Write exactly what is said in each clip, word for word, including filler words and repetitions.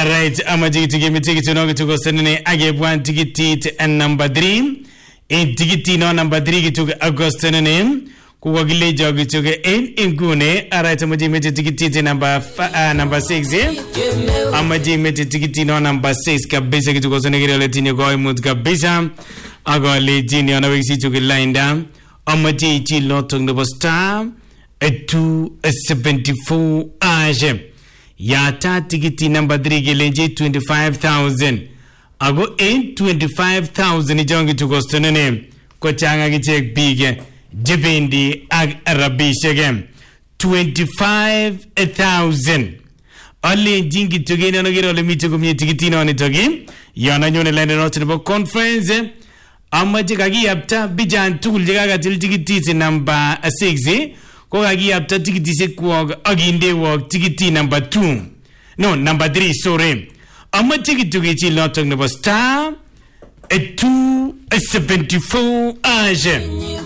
Alright, amaji tikimi tikiti no kituko senene agebwan tikiti and number three. In tikiti no number three kituko August nene. Kuwa gile jogi kituko in ingune. Alright, amaji meti tikiti number uh, number six. Amaji meti tikiti no number six kabisa kituko senene kile tini kwa imut kabisa. Aga le jini anawezi kituko line down. Amaji ichi lotong nebo star two seventy-four ajem. Yata tikiti number three gelenje twenty-five thousand. Ago in twenty-five thousand ijongi tukostonene. Kochanga kichek bige. Jebendi ag rabishegem. twenty-five thousand. Alle jingi tugeni anogiro le mito kumye tikiti na wanitogi. Yana nyone lende note nebo conference. Amma jikagi yapta bijan tukul jikaga til tikiti number six. Ko agi apta tikiti se kuog aginde wog tikiti number two. No, number three, sorry. Amma tikiti kichi lotong nebo star a two a seventy-four age.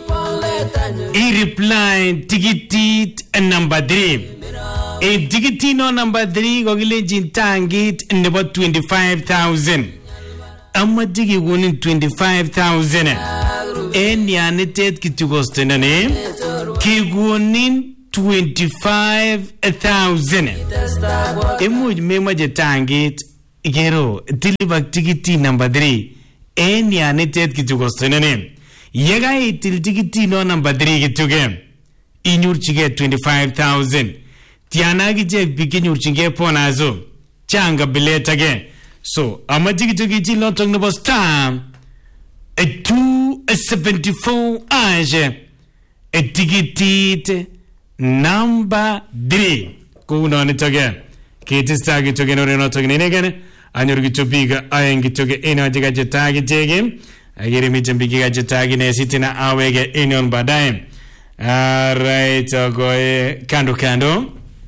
I reply tikiti number three. A tikiti no number three gogile jintangit nebo twenty-five thousand. Amma tiki gunin twenty-five thousand. Eni anitet kitugostenane. Kigunin twenty-five thousand. Emu mema jetangit gero deliver tikiti number three. Eni anitet kitugostenane. Yega itil tikiti no number three kituge. Inyur chige twenty-five thousand. Tiana gije bikinyur chige ponazo. Changa bileta ge. So, ama tikiti kiti lotong nebo star a two seventy-four age. A ticket number three. Kuna nitoge. Kiti stagi toge no reno toge nenegane. Anyor gitopiga ayen gitoge eno ajiga jetagi tege. Agiri mitembiga jetagi ne sitina awege eno badai. Alright, goe kando kando.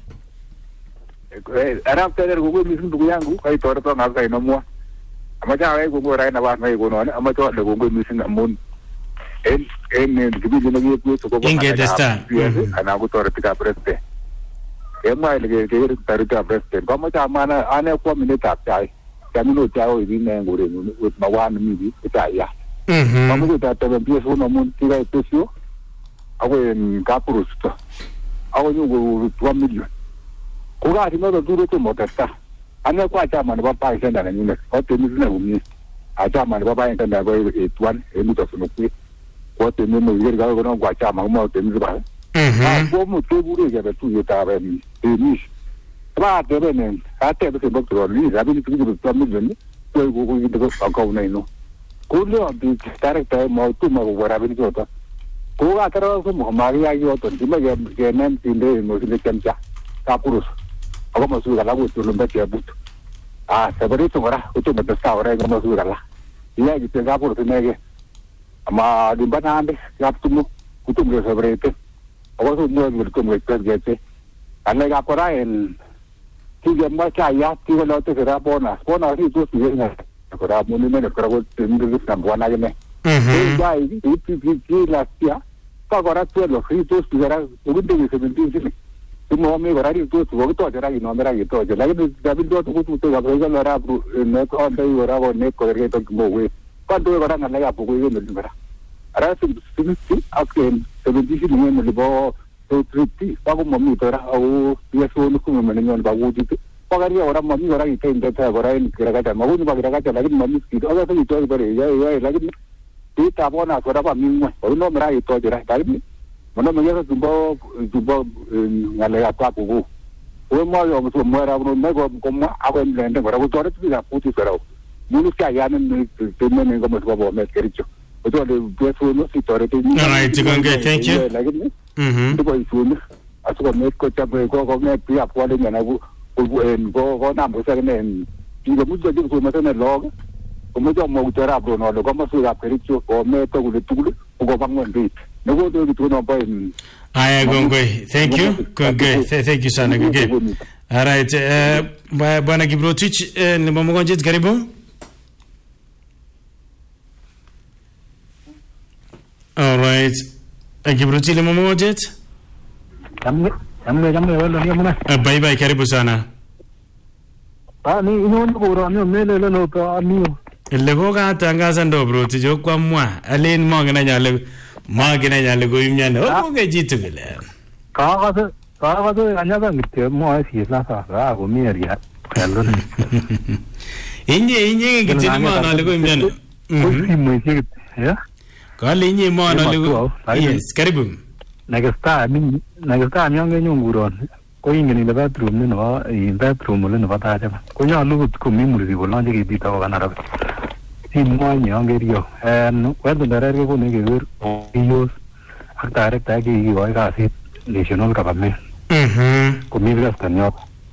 Arab teder gugu misun dugu yangu kai torto ngakai nomwa. Amaja ai gugu rai na ba mai gono ama to da gugu misun amun. En en gibi lagi itu tu kau Inge desta. Anak aku tu retika presiden. Emai lagi lagi retika presiden. Kau macam mana? Ane aku minat tak cai. Kami nak jauh ini nenggure, ut mawan ini kita ya. Kamu tu tak tahu biasa namun tiga itu sih. Aku yang kapurus tu. Aku juga dua million. Kau ada mana tu tu modesta. Ane aku aja mana bapa yang dah ni. Kau tu ni sana bumi. Aja mana bapa yang dah kau tuan. Ini tu semua. Ko te me mo yir ga ko no gwa cha ma mo te mi ba ah ko mo te bu re ga tu yo ta ba ni e ni ba de be ne a te be bo to ni ra bi ni tu bu to mi ni ko ko ko ni ko ko nei no ko le bi direct mo tu ma ko ra bi ni to ko ga tara ko mo ma ri ya yo to di ma ga ge nem ti le mo ni kem cha ka purus ko mo su ga la bu tu lo be che bu ah se ba ri to ra ko tu be sa ora ga mo su ga la ya gi te ga purus ne ge ama di mana ande siap tunggu kutung dia seperti itu awak semua berkumpul kerja ane ga korain tiga macam ya tiga lalu tu kira bonus bonus itu tiga kira muni mana kira aku tinggal di sana buana je me tiga ini itu itu last ya kau kira tu lo itu kira aku tinggal sebentar sini semua me kira itu tu aku tu aja lagi nomor lagi tu aja lagi tapi tu tu tu tu aku kalau orang nak ada orang orang nak kerja tu mau Kau tu orang nak lagi apa kau ini mesti berah. Ada sesuatu akan sebenarnya ni mesti bawa sesuatu. Aku mami tu orang aku biasa orang aku mengenal bawa itu. Pagari orang mami orang itu yang tu orang ini kira kata mahu ni kira kata lagi mami itu. Ada tu itu berah. Ya ya lagi itu apa nak orang apa mami. Orang nama merah itu aja lah. Tapi mana mereka jumpa jumpa ngalai apa aku. Orang mahu orang semua orang orang kau aku yang lendeng orang tu orang tu tidak putih orang. Mulu kaya ni temen ni kamu semua bawa kerja. Itu ada dua sunu si tora tu. Alright, okay, thank you. Lagi ni. Mhm. Itu bawa sunu. Asal kau met kau capai kau kau met piap kau ada mana aku aku en kau kau nam kau sekarang ni. Jika muda jadi kau macam ni log. Kau macam mau cara bro nol. Kau masuk dalam kerja kau met kau boleh tunggu. Kau bangun di. Nego tu itu nampak ni. Aya gongwe, thank you. Gongwe, thank you sana gongwe. Alright, bwana Kiprotich, ni mama konjet karibu. Alright. Kiprotich, ni mama konjet. Jamwe, jamwe, jamwe, wala ni mwana. Bye bye, karibu sana. Ani inoni koroni melele noto aniyo. Ile ko katangaza ndo broti jo kwa mwa. Alen mongena nyale mongena nyale ko imyane. O ko jitu gele. Ka ka se ka ka se anyaga ngite mo si la sa ra ko mi ria. Hello. Inye inye ngite mo na le ko imyane. Ko si mo si ya. Ka le inye mo na le ko. Yes, karibu. Nagasta mi nagasta myonge nyunguron. Ko ingeni le bathroom ni no in bathroom le no bata ja. Ko nyalu ko mi muri ko lanje ki bita ko kanara. Si mo nyonge rio. En wendo dare ko ne ke wer iyos ak director ki ko ga si national government. Mhm. Ko mi ras kan yo.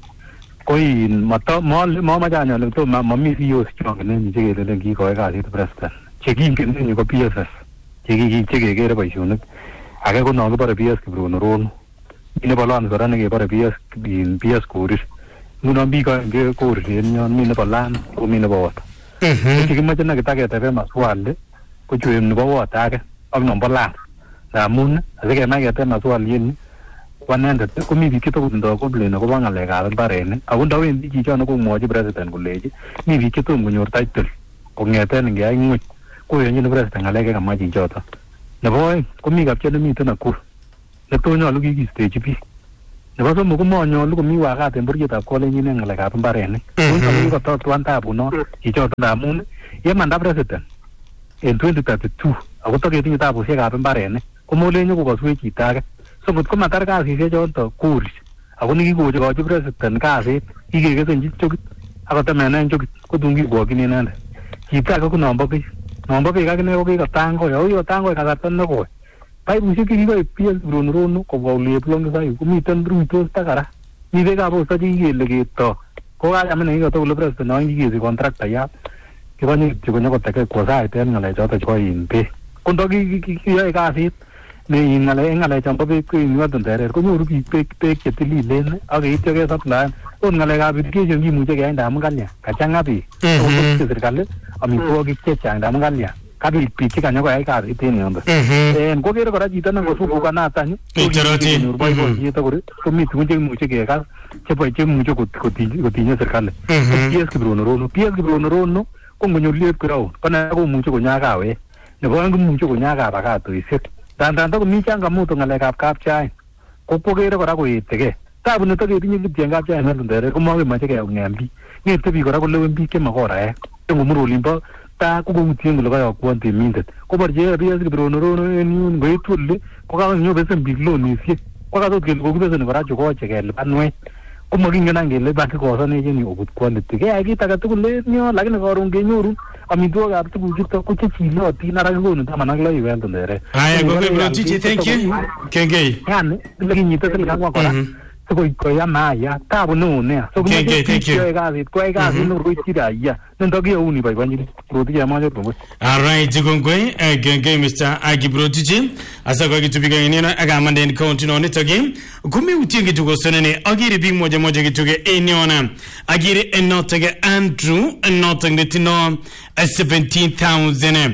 Ko in mata mo mo ma ja nyalo to ma mi iyos chong ne ni je le ki ko ga si president. Che ki ken ni ko P S S. Che ki che ke ke ba shunu. Age ko no ko para P S ki Bruno Ron. Ine balan korane ke para P S bin P S kurir nuno bi ka ke kurir nyon mine balan ko mine bawat Mhm. ki ma tena kita ke tebe maswal ko chuem no bawat age ak no balan na mun ase ke na ke tena maswal yin wanenda ko mi bi kito ndo ko ble no ko bangale ga barene aku ndaw en bi ki no ko moji president ko leji mi bi kito ngunyor title ko ngeten nge ay ngut ko yen ni president ngale ke ma ji jota na boy ko mi gap chen mi tena ku le to nyalo ki stage bi ne ba so mo ko mo nyalo ko mi wa ka tem burje ta ko le ni ngala ka pare ne ko ko to twan ta bu no ki jo ta mun ye manda president en twenty thirty-two ako to ke ti ta bu se ka pare ne ko mo le ni ko ko su ki ta ga so ko ma tar ka si se jo to kur ako ni ki ko jo jo president ka se ki ke ke sen ji to ako ta mena jo ko dungi go ki ni na ki ta ko no ba bi no ba bi ka ne ko ki ka tango yo yo tango ka ta no ko Pai musik ini kau P S Bruno Ron ko kau lihat pelong saya, ko mitan Bruno sta kara. Ni deka apa saja ini lagi to. Ko ada mana ini kau lepas tu nang ini kontrak tayar. Kita ni juga nak tak kuasa itu ngalai jauh tak kau impe. Kontrak ini kita kasih. Ni ngalai ngalai jauh tapi kau ini ada tentera. Kau nyuruh kita kita kita lilen. Agar itu kita supply. Kau ngalai kau beri kita jadi muncul kaya dah makan ya. Kacang api. Kau tu terkali. Ami kau kita cang dah makan ya. Kabil pichi kanya ko ay ka ite ni anda en ko kero kara jita na ko su ko kana ta ni Itaroti. nur bai ko jita ko ko mi tu je mu che ke ka che pai che mu che ko ko ti ko ti ni serkal P S ki Bruno Ron P S ki Bruno Ron ko ngonyo liep krao kana ko mu che ko nya ka we ne ko ngo mu che ko nya ka ba ka to ise dan dan to mi chang ka mu to ngale kap kap chai ko po kero kara ko ite ke ta bu ne to ke ti ni ti ngap chai na ndere ko mo ke ma che ke ngambi ni te bi ko ra ko le bi ke ma ko ra e ngo mu ro limba ta ko go tieng lo ga ko ante mindet ko bar je P S ki Bruno Ron ni ngai tulle ko ka nyo be sem biglo ni si ko ka to ke ko be sem bara jo ko che ke le banwe ko mo ginga nang le ba ko sa ne je ni o gut ko le ke ai ki ta ka to le nyo la ke ko ron ge nyoru ami do ga to ku to ku che chi lo ti na ra go no ta manang lo i wel ndere Aya go ke broti chi thank you. Kenge. kan le ni to ke ka ko ra ko ko ya ma ya ta bu no ne so ko Okay, thank you. ko ga ko ga no ru ti da ya nen to ke uni bai ban ni broti ya ma jo ko All right, Jigongwe, Kenge Mister Agi Brotiji. Asa kwa kitu bika inina aga mande ni continue on it again. Kumi utingi tuko sonene agiri bi moja moja kituge eniona. Agiri enotage Andrew enotage netino seventeen thousand.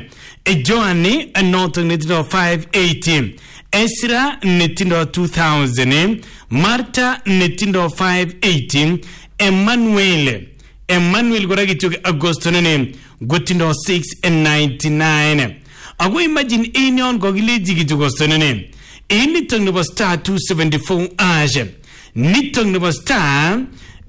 Ejoani enotage netino five eighty. Esra netindo two thousand. Marta netindo five eighty. Emmanuel Emmanuel goragi tuge Agosto nene gotindo six ninety-nine. Ago imagine enion gogile jigi tugo sonene. Eni tong nubo star two seventy-four age. Ni tong nubo star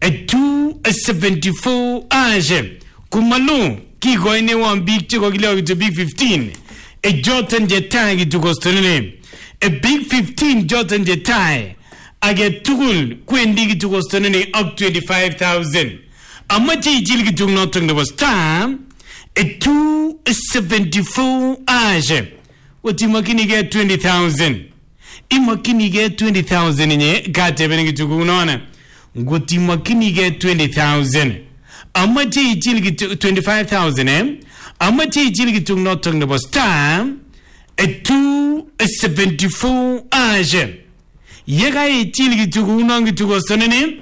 two seventy-four age. Kumalu ki go ene one big tugo gile to big fifteen. E joten jetai tugo sonene. A big fifteen joten jetai. Age tugul kwendi tugo sonene up twenty-five thousand. Amaji jilgi tung notong nubo star a two seventy-four age. What you makini get twenty thousand? Imakini get twenty thousand in ye gate bengi tugunona. What you makini get twenty thousand? Amaji jilgi twenty-five thousand eh? Amaji jilgi tung notong nubo star a two seventy-four age. Yega jilgi tugunongi tugosonene.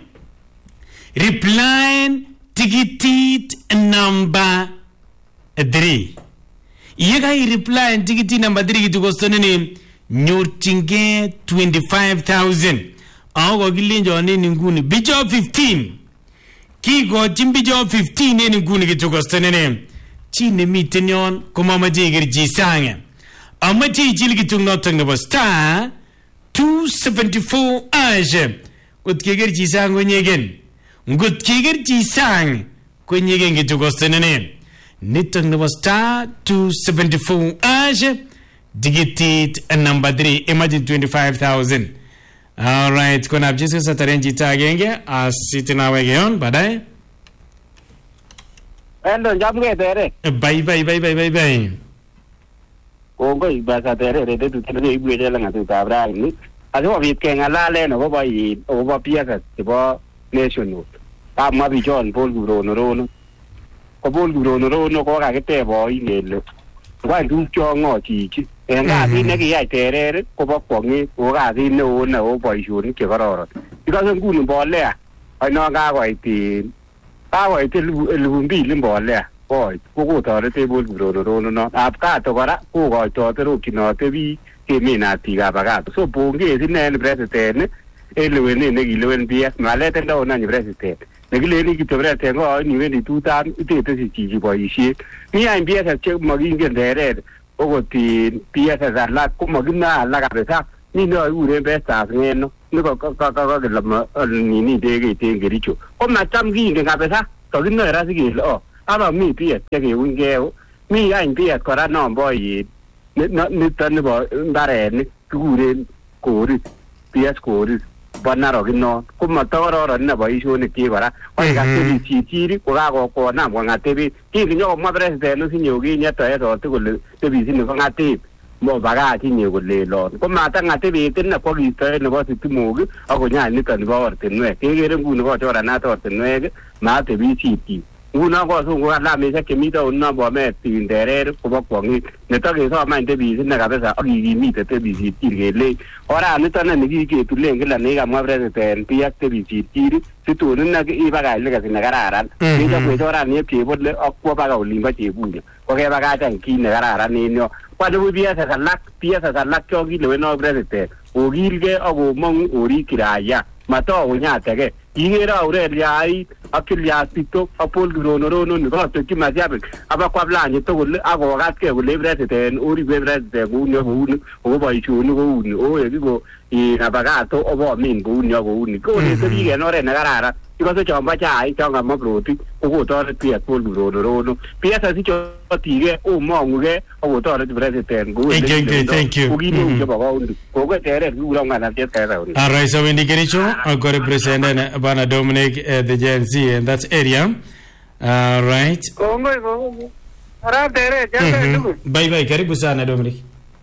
Reply ticket number three. Yega reply ticket number three to go sonene nyortinge twenty-five thousand. Ago gilinjo ane ninguni bijo fifteen. kikochin bicho fifteen en inguni kityo kostenene chi nemiten yon komamache ikerchi sang amache ichil kityo notok nebo star two seventy-four ash kot kekerchi sang konyegen ngot kekerchi sang konyegen kityo kostenene nitok nebo star two seventy-four ash digitit number three imagine twenty-five thousand. All right, kuna abjisi sa tarenji tagenge asitina wegeon baadaye. Endo jamge tere. Bye bye bye bye bye bye. Kongo ibasa tere rede tu tere ibwede la ngatu tabra ni. Aso bit ke ngalale no bo yi o bo piasa tibo nation. Ta ma bi jon bol guro no ro. Ko bol guro no ro no ko ka kete bo ingele. Wa du cho ngo chi chi. Nga ti ne ki ai tere ko bo ko ngi o ga ti no no o bo ju ni ke garo. Ika sen ku ni bo le. Ai no ga ko ti. Ta wa ti lu mbi lim bo le. Oi, ko ko ta re te bol guro no ro no. Ap ka to gara ko go to te ro ki no te bi ke mi na ti ga ba ga. So bo ngi ti ne president e le ne ne gi le bi ma le te no na ni president. Ne gi le ni ki to president go ni we ni tu ta te te si ji bo yi shi. Ni ai bi sa che ma gi ngi de o ti pia sa la como gina la cabeza ni no ure besta no no ko ko ko ko la ni ni de ge te ge richo o ma tam gi ge cabeza to gina era si ge lo aba mi pia che ge un ge mi ai pia ko ra no boy no ni tan bo ndare ni ure ko ri pia ko ri banaro gi no ko ma to ro ro na boy shu ni ki bara o ga ti chi chi ri ko ga ko ko na mo nga te bi ti ni yo ma president no si nyo gi nya to e ro te ko le te bi si ni ko nga te mo ba ga ti nyo ko le lo ko ma ta nga te bi tin na ko gi te no bo si tu mo gi a ko nya ni ta ni bo or te no e ke ge re ngu no ko to ra na to te no e ma te bi chi ti una ko su ko la me sa ke mi to na bo me ti ndere ko bo ko ngi ne to ge so ma te bi si na ga sa o gi mi te te bi si ti ge le ora ni to na ni gi ke tu le ngi la ne ga mo president pi ak te bi si ti si tu na i ba ga le ga na ga ra ni to ko to ra ni ke bo le o ko ba ga li ba che bu ni ko ge ba ga ta ki na ga ra ni no kwa de bi sa sa lak pi sa sa lak cho gi le no president o gi ge o go mong o ri kiraya ma to o nya te ge ingera ore liai akilia pito apol grono rono ni ba to ki ma jabe aba kwa blanye to le ago ga ke le president ori be president u no u o ba chu ni go u o e go i abagato o bo min go ni go u ni ko le to ri no re na garara ti ko so ba chai cho ga ma proti o go to pi apol grono rono pi sa si cho ti ge o mo ngu ge o go to re president go thank you thank you u gi no jo ba go ko go te re u ro ga na te ka ra all right so when dikericho go represent bana Dominic uh, the Gen Z in that area. All right. Kongo kongo. Ara tere jabe tu. Bye bye karibu sana Dominic.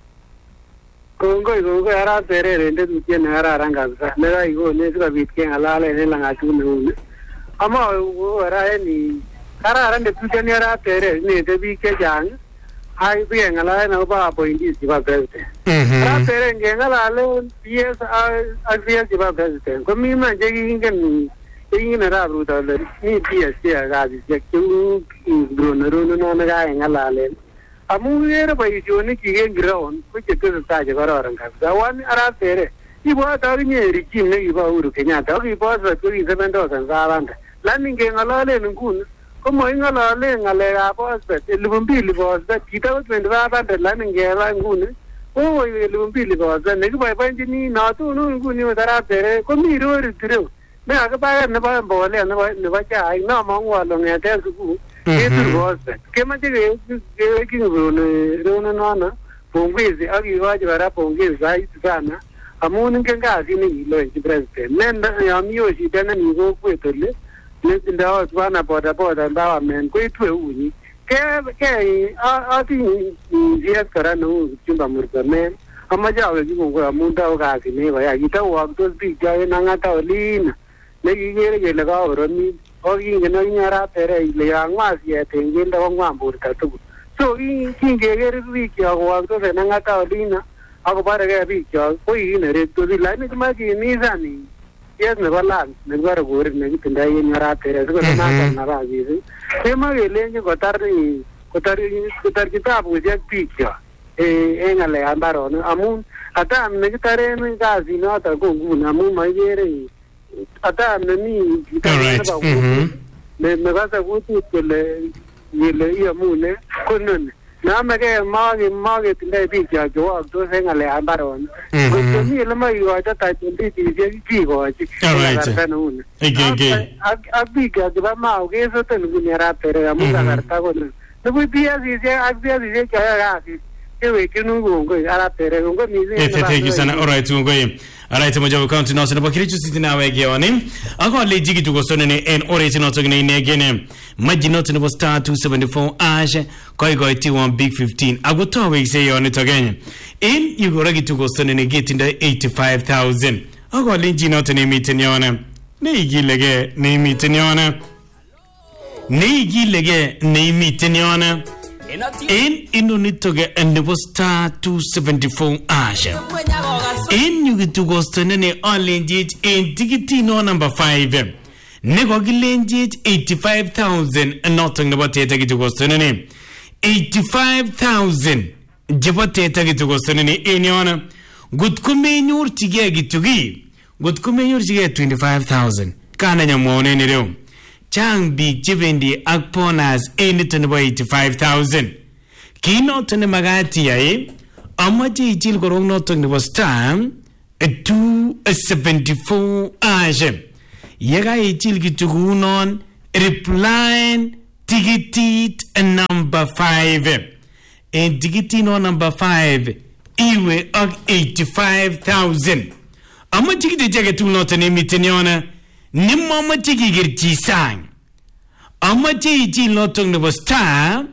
Kongo kongo ara tere rende tu je nara ranga sa. Mera igo ne suka bitke halale ne langa tu ne. Ama ara ni ara rende tu je nara tere ne te bi ke jang. Ai bi ngala na ba po indi si ba president. Ara tere ngala le yes a yes si ba president. Ko mi ma je ngi ingin era brutal ni dia sia ga di ku drone drone no na ga ngala le amu era bai jo ni ki ge ground ku ke ke ta je garo ran ka da wan ara tere i bo ta ni ri ki ne i ba uru kenya ta i bo sa ku i se mendo san sa ran la ni ge ngala le ngun ko mo ngala le ngale ga bo sa lu bumbi lu bo sa ki ta twenty ba ba la ni ge la ngun o lu bumbi lu bo sa ne ku bai bai ni na tu nu ngun ni ara tere ko mi ro ri tiro me aga ba ne ba bo le ne ba ne ba cha ai na ma ngwa lo ne te su e tu go se ke ma je ge ki ro ne ro na na na pongwe se agi wa je ra pongwe sai sana amu ne ke ga si ni lo ji president ne na ya mi yo si de na ni go ku te le ne nda wa ba na bo da bo da ba men ku tu u ni ke ke a a ti ni ya kara no ju ba mur ka men ama ja le ji go amu da ga si ne ba ya ki ta wa to bi ja na nga ta li na ne gi ge ge la ga ro ni o gi ge no nya ra tere le ya ngwa si e ten ge nda ngwa mbur ta tu so gi ki ge ge ri wi ki a wa to se na nga ta li na a ko ba re ge bi ki ko i ne re to di la ni ma ki ni za ni yes ne ba la ne ba ro go ri ne ki nda ye nya ra tere so na ka na ra gi ri e ma ge le ni ko tar ni ko tar ko tar ki ta bu je pi ki e e nga le ambaro no amun ata ne ki tare ni ga si no ta ko gu na mu ma ye re ata ne ni all right mm-hmm. me mekase kutut kole kele iyamune kononi nameke mage mage tindai biik chewaktos eng ng'alekab mbaronik komi ele moe kikoito title deedisiek kikochi kasarta neuni ak biik chebo Mau kesoten nguni arap Terere amu kasarta kole nibuch P S isiek ak P S isiek cheyoe kasit kewekyin kongoi arap Terere kongoi mising. Thank you sana. Alright, kongoi. Alright, Mojabu County noto nebo Kericho City nawe gewani. Ako leji kitu kosonene en oreti noto gine inegene. Maji noto nebo star two seventy-four ashe koi koi T one big fifteen. Ako tawe ise yoni togenye. En yugora kitu kosonene getinda eighty-five thousand. Ako leji noto ni miten yona. Ne igilege ne miten yona. Ne igilege ne miten yona. En inunitoge nebo star two seventy-four ashe. En yugitugostonene olenjich en tikiti no number five. Neko gilenjich eighty-five thousand notong nebo teta gitugostonene. eighty-five thousand jebo teta gitugostonene en yona. Gut kumenyor tige gitugi. Gut kumenyor tige twenty-five thousand. Kana nyamwone ni leo. Chang big jibendi ak ponas enito nebo eighty-five thousand. Kinoto ne magati yae amaje ichil korong noto nebo star two seventy-four ashe. Yega ichil kitugunon reply tikitit number five. En tikitit no number five iwe ak eighty-five thousand. Amaje kitejage tu noto ne mitenyona. Nimma amaje kigirchi sang. Amaje ichil noto nebo star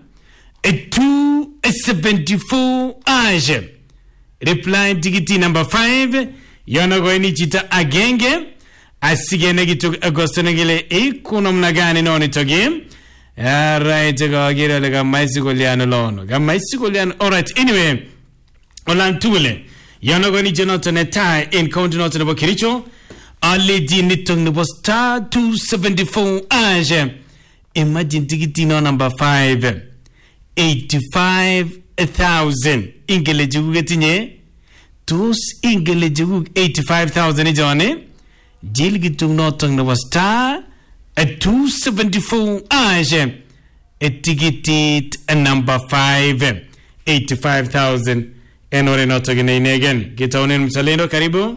two seventy-four ashe. Reply tikiti number five. Yana goini chita agenge. Asigene gitu agostone gile ikunom nagani noni togi. Alright, gagira lega maisi goliano lono. Ga maisi goliano. Alright, anyway. Olan tule. Yana goini janoto netai in county noto nebo Kericho. Ali di nitong nebo star two seventy-four ashe. Imagine tikiti no number five. eighty-five thousand. Ingele jugu getinye. Tus ingele jugu eighty-five thousand ijone. Jil gitung notong na star at two seventy-four ashe. Etikitit number five. eighty-five thousand. Enore notong na inegen. Gitaonin msalendo karibu.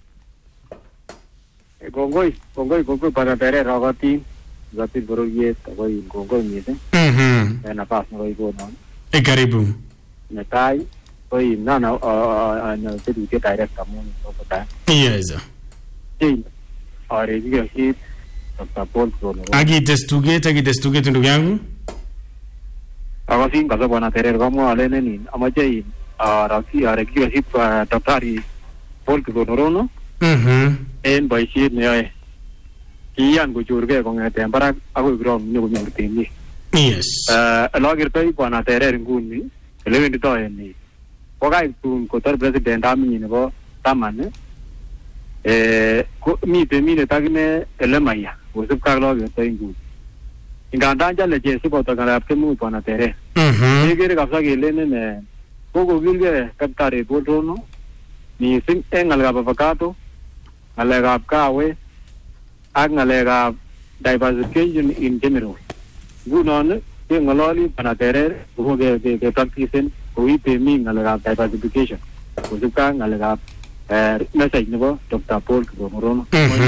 Gongoi, gongoi, gongoi para Terere ragati. Gati boroliet agoi gongoi mite. Mhm. Na pas na goi gono. E karibu. Netai koi nana na tedu ke direct kamun kota. Yes. Hey. Are hiyo hit support gono. Agi testuge, agi testuge ndugu yangu. Awasi ngaza bwana Terere kama ale nini amaje araki araki hit daktari Paul Gono. Mhm. En boisiet ne yoe. Iyan kuchurge kong'eten barak akoi krom nyokonyor temik. Yes. Eh alokertoi bwana Terere nguni elewenditoi en kokai tun kotor president aminyi nebo taman eh mi temindet akine elemaya kosipkei ak alokertoi nguni. Ingandan chale chesiboto ng'alekab kemeut bwana Terere. Mhm. Kekere kabisa kelenen eh kokokilgei daktari Paul Rono mising eng ng'alekab avocado, ng'alekab kawek ak ng'alekab diversification in general. Ngunon keng'ololi bwana Terere ke practicen kou temik ng'alekab diversification kosipkei ak ng'alekab message nebo Doctor Paul Rono.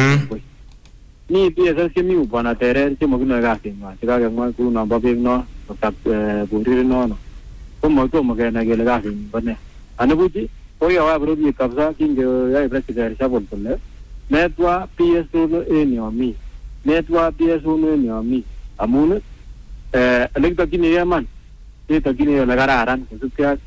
Mi P S S chemi bwana Terere chemakinoe kasing'wai chekakemwa kou nombo beek no Doctor Bondiri nono komatomo kenai kele kasing'wai bo ne. Anibuch koyoe bororiet kabisa kingeyoe president Shabon kole netwa P S Rono en yomi. Netwa P S Rono en yomi. Amun eh elekitokyinigei man ketokyin ole kararan kosipkei ak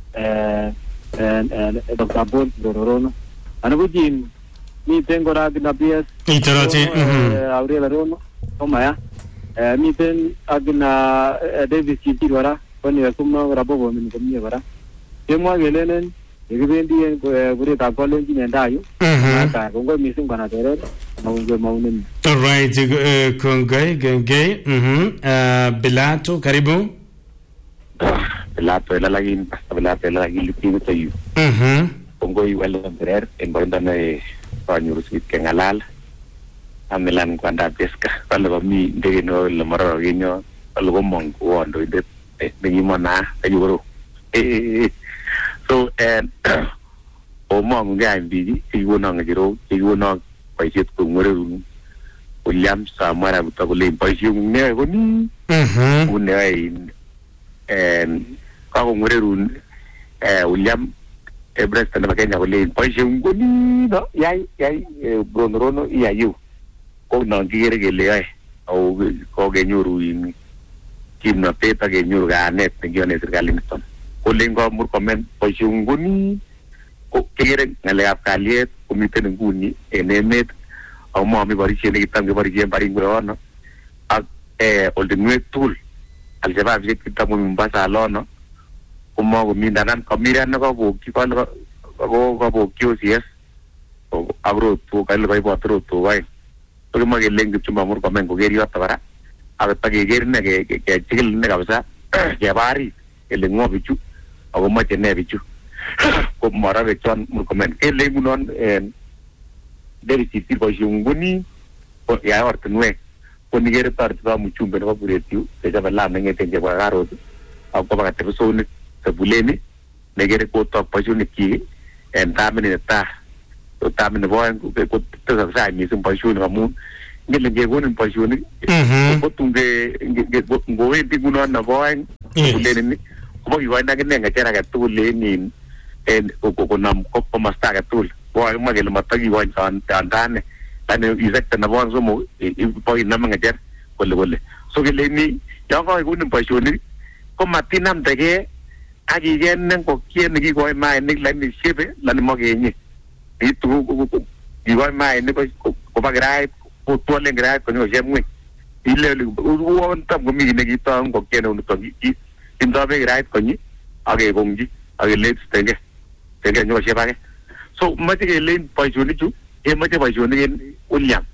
eh Doctor Paul Rono. Anibuch miten kora akina P S Itorote. Aurela Rono komaya. Eh miten akina Davis Chiti kora koni kumo rabogo min komie kora. Kemwa kelenen yekibendi en kuretab kolenjin en tayu. Ata kongoi mising bwana Terere. Maungwe maunen. Alright, kongoi gengei. Mhm. Bilato karibu. Bilato lalagin basta bilato lalagin lupin tayo. Mhm. Kongoi wala Terere en banda na panyo rusit kengalal. amilan kwanda peska kale komi ndege no le mararo genyo kale ko mongo wondo inde ngi mona ayuro eh so and o mongo ngambi iwono ngiro iwono paiset ko ngoro William Samara butakule paiset ne ko ni mhm une ai and ka ko ngoro eh William Everest na Kenya ko le paiset ngoni no yai yai bronrono iayu ko non gire che le ai o ko ge nyuru in kim na peta ge nyuru ga net ne gone serikali niton ko lengo mur komen po shunguni ko kire ngale ap kaliet komite nguni enemet au mo mi bari chene kitam ge bari jem bari ngoro ak eh oldinwe tool al jaba je kitam mo mbasa lono ko mo ko mindanan ko miran ko ko ki ko ko ko ko yes o abro to kale bai botro to bai to mo ge leng chuma mur komen ko geri yotta bara ave pagi geri ne ge ge tigil ne kabisa ge bari ele ngo bichu o mo tene bichu ko mara ve chon mur komen ke leng non en deri sitir ko junguni ko ya orto nwe ko ni geri tar ta mu chumbe no buretiu se ja bala ne ngete je ba garo au ko ba te so ne te buleni ne geri ko to pa ju ne ki en ta mini ta to ta mini bo en ko ko te sa sa mi sum pa ju ne mu ngi le ge gonin pa ju ne ko tunge ngi go we ti guno na bo en buleni ni ko yi wa na ge ne ga tera ga tu le ni en ko ko nam ko pa masta ga tu bo ai ma ge le mata gi wa tan tan tan ne exact na bo so mo i po i na ma ga ter ko le ko le so ge le ni ya ko i gunin pa ju ne ko matinam de ge agi gen nang ko kien gi ko mai ni la ni shebe la ni mo ge ni itu gi ko mai ni ko ko ba grai ko to le grai ko no jem ni ile lu u tam ko mi ni gi to ko kien no to gi in da be grai ko ni age gong ji age le stenge stenge no sheba ge so ma te ge le pa ju ni ju e ma te pa ju ni William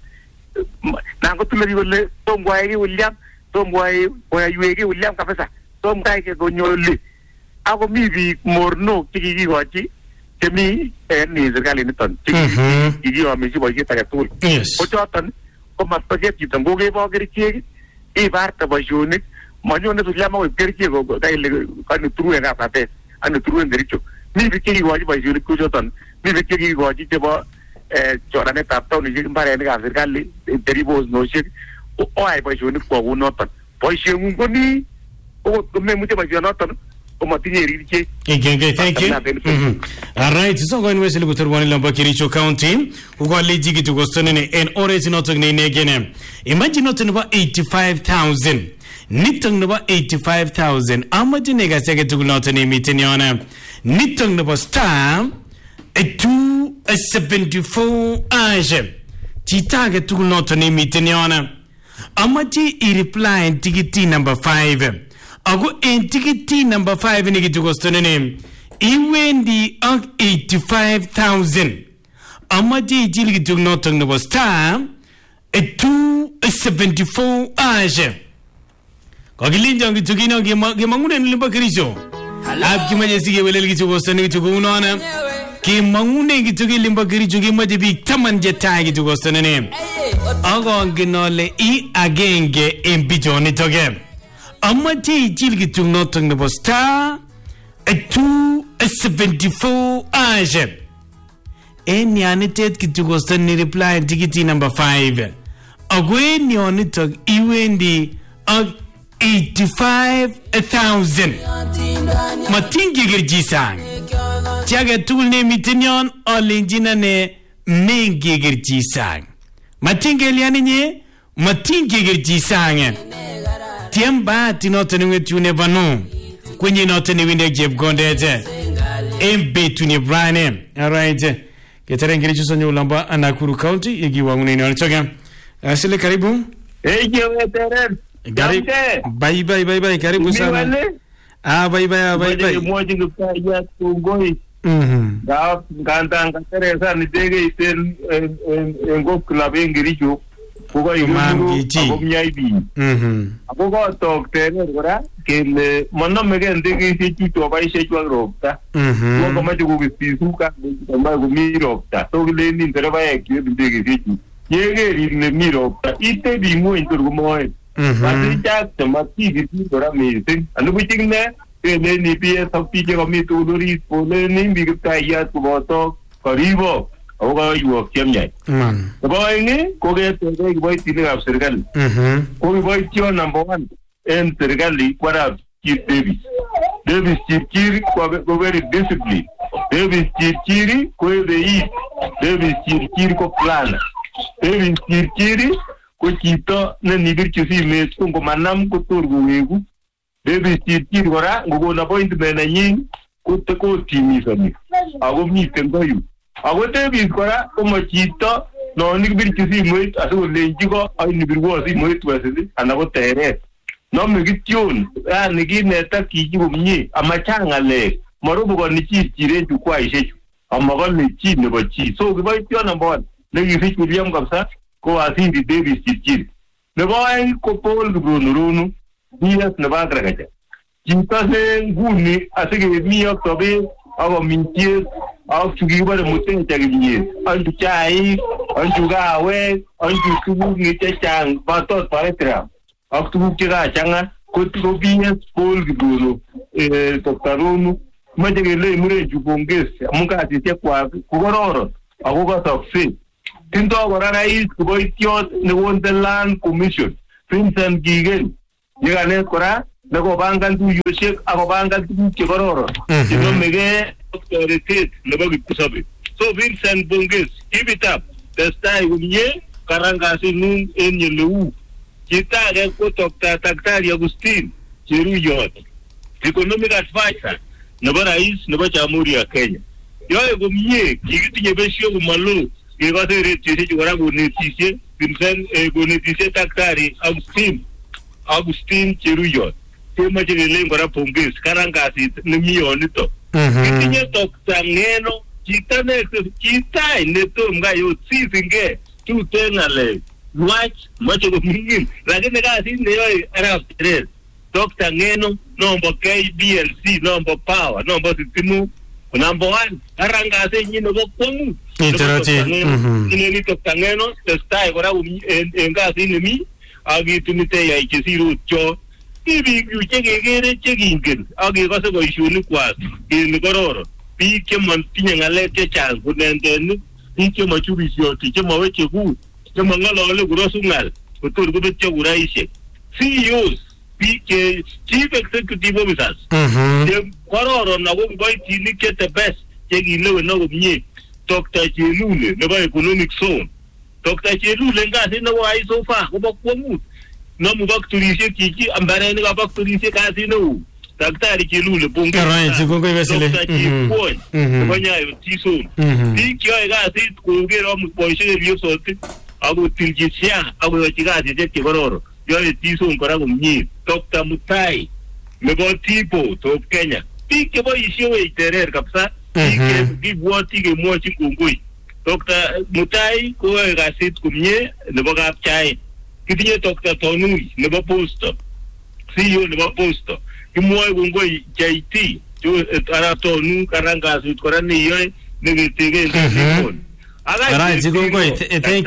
na ko tu le gi le to ngwa gi William to ngwa ko ya yu gi William ka pesa to ngai ke ko nyole ako mi bi morno tiki gi wachi kemi en ni serikali ni ton tiki gi wa mi si boje ta tul o chotan ko mat paget ki tango ge bo geri ki e barta bo juni manyo ne tulia mo geri ki go dai le kan tru en ka te an tru en dericho mi bi ki wachi bo juni ku chotan mi bi ki wachi te bo eh chorane tapta ni ji bare ni ka serikali deribos no shi o ai bo juni ko uno ton bo juni ko ni o me mu te bo juni ton Okay, okay, thank you. Mm-hmm. All right, so going to go to one Lamba Kericho County. Who got legit to go stunning and already not again. Imagine not about eighty-five thousand. Nitong about eighty-five thousand. Amati nega second to not a name it in your name. Nitong about star a two a seventy-four age. Chitaga to not a name it in your name. Amati i reply and ticket number five. Ago en ticket number five ni gitu kostone name iwendi ak eighty-five thousand amati jili gitu notong no star a two a seventy-four age kogilinja gitu kino ge mangune nilimba kiricho ab kimaje sige welel gitu kostone gitu kunona ki mangune gitu ge limba kiricho ge maje bi taman jeta gitu kostone name ago nginole I agenge embijoni toge Amati jilgi tung notong na bosta a two a seventy-four age. Eni anitet kitugosta ni reply tikiti number five. Agwe ni onitok iwendi ag eighty-five thousand. Matingi girjisang. Tiaga tul ne mitinyon olinjina ne mengi girjisang. Matingi liani nye matingi girjisang. Tiamba tinote niwe tu never know. Kwenye note ni winde Jeff Gondete. Mbe tu ni Brian. Alright. Ketare ngiricho sonyo ulamba Nakuru County. Igi wangune ni walichoga. Asile karibu. Eji wetere. Karibu. Bye bye bye bye. Karibu sana. Ah bye bye bye bye. Mmoja ngupaya kungoi. Mhm. Da nganta ngatere sana nitege iten ngop club ngiricho. Kuko yumuru agomnyaibi mhm agogo toktere gora kele mono mege ndege sechi to bai sechi agropta mhm kuko maji ku bisuka ma ku miropta to le ni ndere bai ki ndege sechi yeger ile mi ropta itebi ngweny tor komoe asichak chematikiti kora mising anubuchikne keleni piyes ak biik chekomi tugul orit kolenin biik kiptaiyat koboto koribo ako kaiwok chemyach nebo oeng ko ketege kiboitinikab serikali ko kiboityo number one en serikali ko arap Chief Davis Davis Chirchir ko very disciplined. Davis Chirchir ko ebeit. Davis Chirchir ko planner. Davis Chirchir ko chito ne nibirchi simet ko ngomanam ko tor kowegu. Davis Chirchir kora ngokon appointment nenyin ko ko timisoni ako miten koyu. Ako Davis kora ko mo chito no nibirchi simet asikolenji ko ay nibirwo simet wasili ana ko teret. No migityon yani kineta kiji komye amachang ng'alek marubukoni Chirchir jukwaishechu amakole chi nebo chi. So kiboityo number one nekisich William kabisa ko Waziri Davis Chirchir. Nebo oeng ko Paul Kipronurunu D S nebo Agriculture. Chito ne nguni asikemi ak sobet ako mintiet ak chukibore mutecha kimyet anju chaik anju kawek anju tuguk chechang batot paretra ak tuguk chekachanga ko ko B S Paul Kipronurunu eh Doctor Runu mache kele mure jupongezi amun kasisiek kwak ko kororon ako kasokse. Tindo kora rais kiboitiot nekon the Land Commission Vincent Kigen yekanet kora nekopangan tuyoshek akopangan tuguk chekororon chenomegei ak toretet nebo kipkosobe. So Vincent Bongezi, keep it up, testai komye karangasinung en yeleu. Chito age ko Doctor Daktari Agustin Cheruyot, economic advisor nebo rais nebo Jamhuri ya Kenya. Yoe komye kikitinye besho komalo kekose retieche kora konetishe Vincent eh, konetishe Daktari Agustin Agustin Cheruyot. Kemoche kelen kora pongezi karangasit nemi yonito. Kitinye Doctor Ngeno chito ne chito ne tom gayo sisinge tuten ng'alek nwach moche komingin lakini kasit neyoe arap Terere Doctor Ngeno nombo K B L C nombo Power nombo Sitimu number one karangasit nyi nebo kwangu Interati ineni Doctor Ngeno testai kora en kasit nemi akitunite yai chesiru cho biik yu chekekere chekingen akekose boisionikwak kele kororon biik chemotinye ng'alek chechang kunenden biik chemachubisioti chemoweche kut chemong'olole kurosu ng'al kotor kobetyo kuraisiek C E Os biik che chief executive officers che kororon ako kiboitinik che the best chekilewen komie Doctor Chelule nebo economic zone. Doctor Chelule ngasit nekoai so far kobo kwong'ut nomu bakturisiek chichi ambarenik ab bakturisiek kasit neu Daktari Chelule Bongezi right ko ko vesile ko ko nyayo tison biik yoe kasit koger om boisiek yosoti ako tiljisia ako yochikasit chekororo yoe tison kora komie. Doctor Mutai nebo Tipo top Kenya biik cheboisie wei Terere kabisa biik kibwoti kemwochi kongoi. Doctor Mutai koyoe kasit komie nebo kapchai. Kitinye Doctor Tonui nebo Posto C E O nebo Posto kimwoe kongoi J T jo arap Tonu karangasit kora neyoe neketege ndikon Right, kongoi thank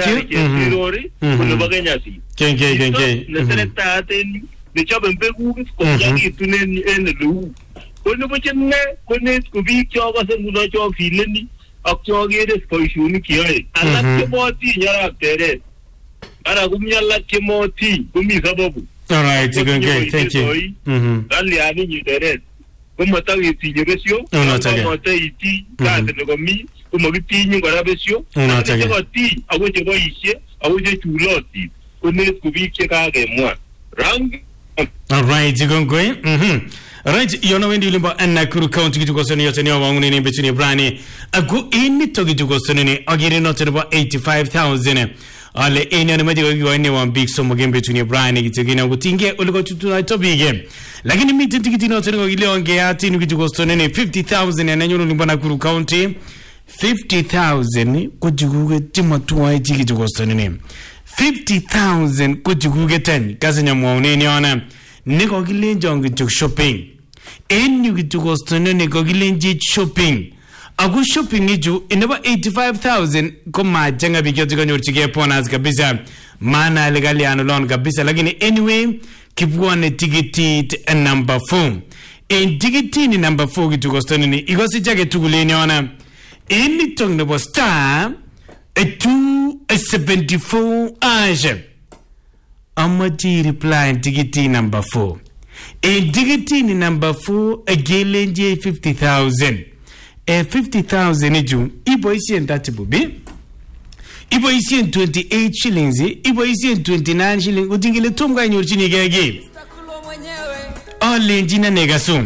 you nebo Kenya si kenge kenge neseretaten nechobe mbekuk koyakitunen en leu ko nebo chenne ko net ko biik chokose nguno cho fileni ak chokere boisionik cheyoe alak cheboti nyarap Terere ara kumyalak chemoti kumi sababu. All right, okay, thank you. Mhm. Dali ani ni Terere. Kuma tawitinye besyo. Una tage. Kuma taiti kaze ne komi, kuma kitinye kora besyo. Una tage. Koti ako cheboisie, ako che chuloti. Kunet kubik che kakemwa. Rang. All right, gongoi. Mhm. Right, yono wendi limba Nakuru County kitukosoni yote ni wangune ni betuni brani. Agu ini toki tukosoni ni agiri note nebo eighty-five thousand. Ale eni ane maji kwa ene wa big somo game between Brian kitigina kutinge uliko tutuna tobige lakini miti tikiti no tena ile ongea tinu kitugostone ni fifty thousand ya nanyo limba Nakuru County fifty thousand kujiguge timatuwa tiki tugostone ni fifty thousand kujiguge ten kazi nyamwaone ni ona niko kilenja ongituk shopping eni kitugostone niko kilenji shopping Aku shopping iju inaba eighty-five thousand koma janga bigyotu kanyorchige bonus kabisa. Mana legali anolon kabisa. Lakini anyway, kipwane tikitit number four. En tikiti ni number four kitu kostoni ni. Ikosi chake tuguleni ona. Eni tong nebo star two seventy-four aje. Amaji reply tikiti number four. En tikiti ni number four agelenje fifty thousand. E fifty thousand iju. Ibo isi en tatibubi. Ibo isi en twenty-eight shillings. Ibo isi en twenty-nine shillings. Utingile tumga inyorchini gege. Olenjina negasum.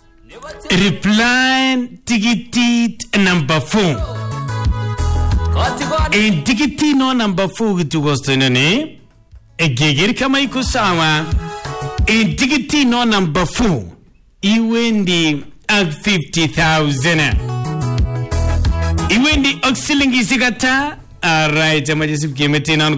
Reply tikitit number four. En tikiti no number four kitu gosto nene. E gegeri kama iko sawa. En tikiti no number four. Iwendi ag fifty thousand. Iwendi og silingi sigata. Alright, amajisip kimetina